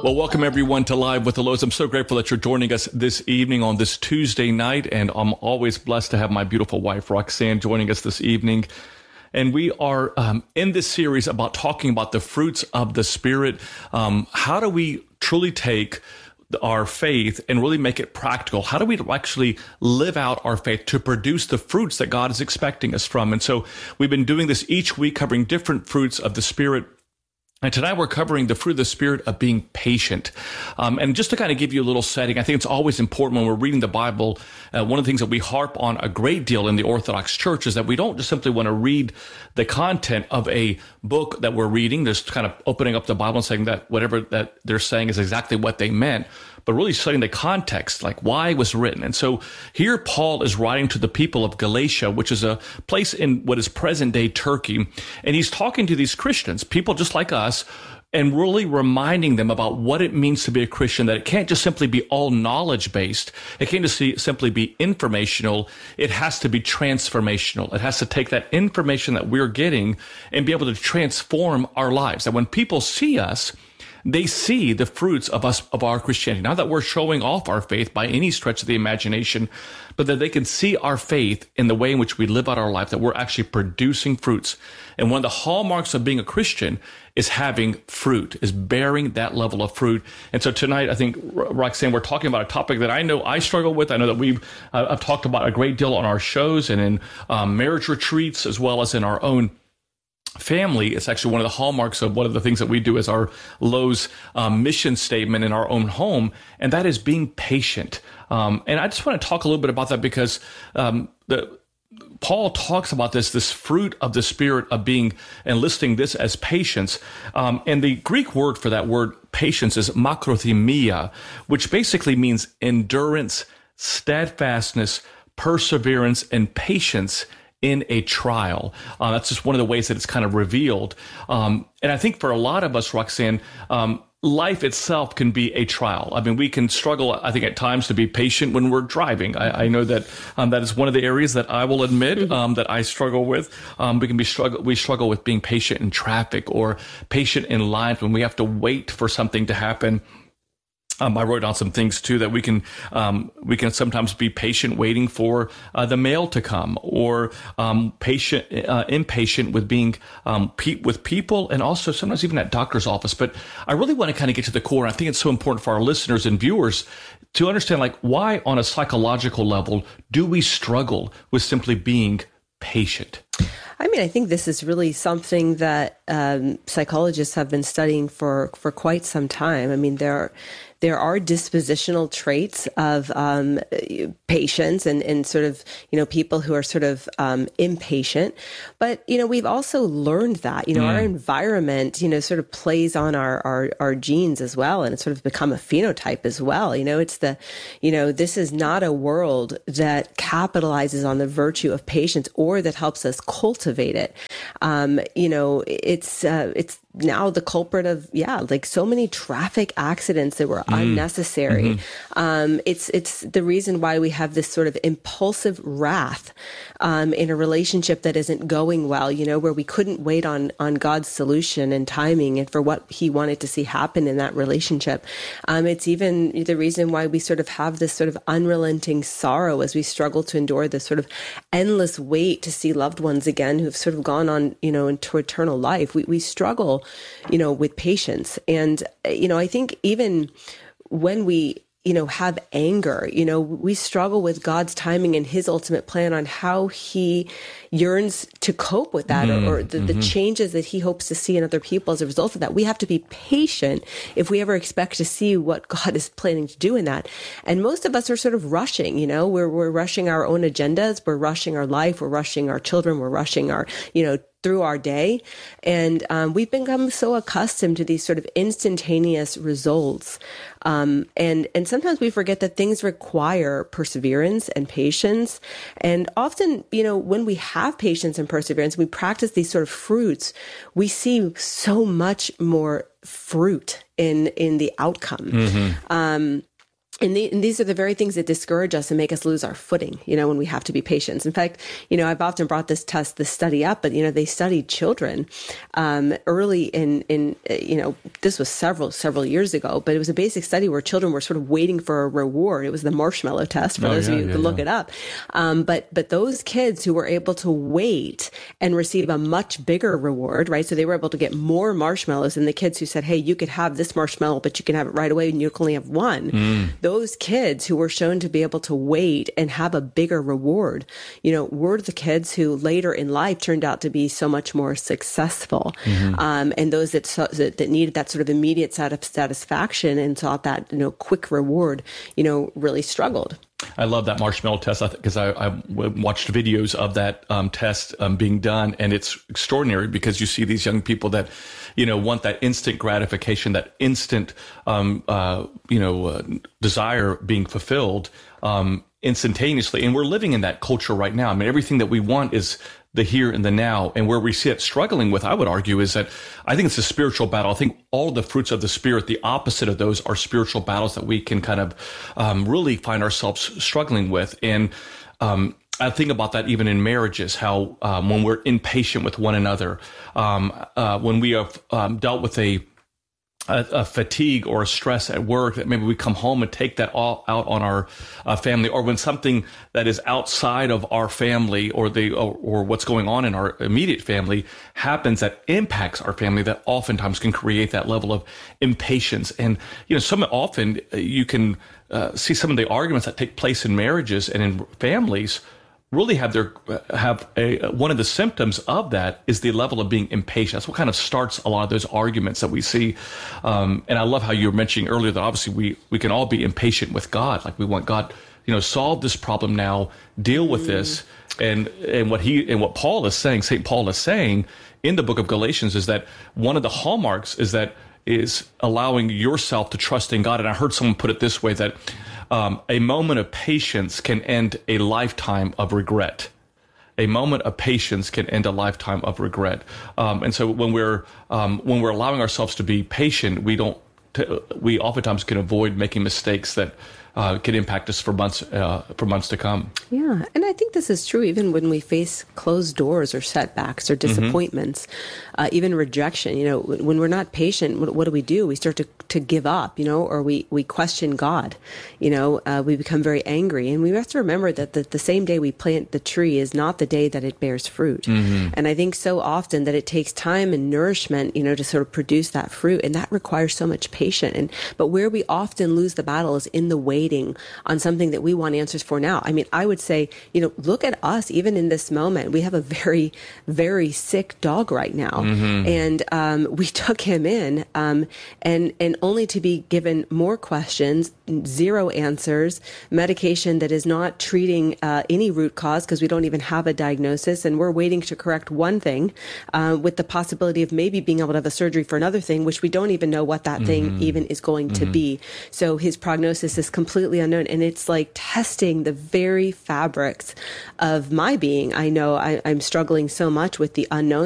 Well, welcome everyone to Live with the Lows. I'm so grateful that you're joining us this evening on this Tuesday night, and I'm always blessed to have my beautiful wife, Roxanne, joining us this evening. And we are in this series about talking about the fruits of the Spirit. How do we truly take our faith and really make it practical? How do we actually live out our faith to produce the fruits that God is expecting us from? And so we've been doing this each week, covering different fruits of the Spirit. And tonight we're covering the fruit of the Spirit of being patient. And just to kind of give you a little setting, I think it's always important when we're reading the Bible. One of the things that we harp on a great deal in the Orthodox Church is that we don't just simply want to read the content of a book that we're reading, just kind of opening up the Bible and saying that whatever that they're saying is exactly what they meant, but really studying the context, like why it was written. And so here Paul is writing to the people of Galatia, which is a place in what is present-day Turkey, and he's talking to these Christians, people just like us, and really reminding them about what it means to be a Christian, that it can't just simply be all knowledge-based. It can't just simply be informational. It has to be transformational. It has to take that information that we're getting and be able to transform our lives. That when people see us, they see the fruits of our Christianity. Not that we're showing off our faith by any stretch of the imagination, but that they can see our faith in the way in which we live out our life, that we're actually producing fruits. And one of the hallmarks of being a Christian is having fruit, is bearing that level of fruit. And so tonight, I think, Roxanne, we're talking about a topic that I know I struggle with. I know that I've talked about a great deal on our shows and in marriage retreats, as well as in our own family. It's actually one of the hallmarks of one of the things that we do as our Lowe's mission statement in our own home, and that is being patient. And I just want to talk a little bit about that because Paul talks about this fruit of the Spirit of being, and listing this as patience. And the Greek word for that word patience is makrothymia, which basically means endurance, steadfastness, perseverance, and patience in a trial. That's just one of the ways that it's kind of revealed. And I think for a lot of us, Roxanne, life itself can be a trial. I mean, we can struggle, I think, at times to be patient when we're driving. I know that that is one of the areas that I will admit that I struggle with. We struggle with being patient in traffic or patient in lines when we have to wait for something to happen. I wrote down some things too that we can sometimes be patient waiting for the mail to come, or impatient with being with people, and also sometimes even at doctor's office. But I really want to kind of get to the core. And I think it's so important for our listeners and viewers to understand, like, why on a psychological level do we struggle with simply being patient? I mean, I think this is really something that psychologists have been studying for quite some time. I mean, there are dispositional traits of patients and sort of, people who are sort of impatient. But, we've also learned that, our environment, sort of plays on our genes as well. And it's sort of become a phenotype as well. It's this is not a world that capitalizes on the virtue of patience or that helps us cultivate it. It's now the culprit of, like so many traffic accidents that were unnecessary. It's the reason why we have this sort of impulsive wrath in a relationship that isn't going well, where we couldn't wait on God's solution and timing and for what he wanted to see happen in that relationship. It's even the reason why we sort of have this sort of unrelenting sorrow as we struggle to endure this sort of endless wait to see loved ones again who've sort of gone on, into eternal life. We struggle, with patience. And, I think even when we, have anger, we struggle with God's timing and his ultimate plan on how he yearns to cope with that or the changes that he hopes to see in other people as a result of that. We have to be patient if we ever expect to see what God is planning to do in that. And most of us are sort of rushing, we're rushing our own agendas. We're rushing our life. We're rushing our children. We're rushing our, through our day. And we've become so accustomed to these sort of instantaneous results. And sometimes we forget that things require perseverance and patience. And often, when we have patience and perseverance, we practice these sort of fruits, we see so much more fruit in the outcome. And these are the very things that discourage us and make us lose our footing, when we have to be patient. In fact, I've often brought this study up, but, they studied children early in this was several years ago, but it was a basic study where children were sort of waiting for a reward. It was the marshmallow test for those of you who can look it up. But those kids who were able to wait and receive a much bigger reward, right? So they were able to get more marshmallows than the kids who said, hey, you could have this marshmallow, but you can have it right away and you can only have one. Those kids who were shown to be able to wait and have a bigger reward, were the kids who later in life turned out to be so much more successful. And those that needed that sort of immediate satisfaction and sought that, quick reward, really struggled. I love that marshmallow test because I watched videos of that test being done, and it's extraordinary because you see these young people that, want that instant gratification, that instant, desire being fulfilled instantaneously. And we're living in that culture right now. I mean, everything that we want is the here and the now. And where we see it struggling with, I would argue, is that I think it's a spiritual battle. I think all the fruits of the Spirit, the opposite of those, are spiritual battles that we can kind of really find ourselves struggling with. And I think about that even in marriages, how when we're impatient with one another, when we have dealt with a fatigue or a stress at work, that maybe we come home and take that all out on our family, or when something that is outside of our family or what's going on in our immediate family happens that impacts our family, that oftentimes can create that level of impatience. And often you can see some of the arguments that take place in marriages and in families really one of the symptoms of that is the level of being impatient. That's what kind of starts a lot of those arguments that we see. And I love how you were mentioning earlier that obviously we can all be impatient with God. Like we want God, solve this problem now, deal with this. And what Paul is saying, St. Paul is saying in the book of Galatians, is that one of the hallmarks is allowing yourself to trust in God. And I heard someone put it this way, that a moment of patience can end a lifetime of regret. A moment of patience can end a lifetime of regret. And so when we're allowing ourselves to be patient, we oftentimes can avoid making mistakes that can impact us for months to come. Yeah, and I think this is true even when we face closed doors or setbacks or disappointments, even rejection. When we're not patient, what do? We start to give up, or we question God. We become very angry, and we have to remember that the same day we plant the tree is not the day that it bears fruit. And I think so often that it takes time and nourishment, to sort of produce that fruit, and that requires so much patience. But where we often lose the battle is in the waiting on something that we want answers for now. I mean, I would say, look at us, even in this moment. We have a very, very sick dog right now. And we took him in, and only to be given more questions, zero answers, medication that is not treating any root cause because we don't even have a diagnosis. And we're waiting to correct one thing with the possibility of maybe being able to have a surgery for another thing, which we don't even know what that thing even is going to be. So his prognosis is completely unknown. And it's like testing the very fabrics of my being. I know I'm struggling so much with the unknown.